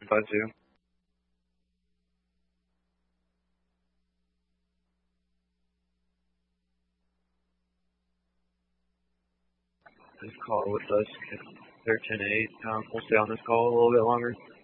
5-2. This call with us, they're 10-8. We'll stay on this call a little bit longer.